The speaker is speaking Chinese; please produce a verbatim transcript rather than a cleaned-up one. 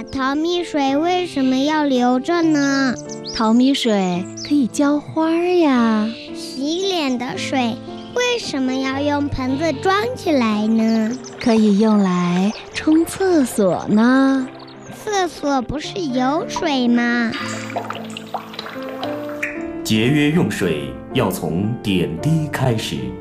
那淘米水为什么要留着呢？ 淘米水可以浇花呀。 洗脸的水为什么要用盆子装起来呢？ 可以用来冲厕所呢。 厕所不是有水吗？ 节约用水要从点滴开始。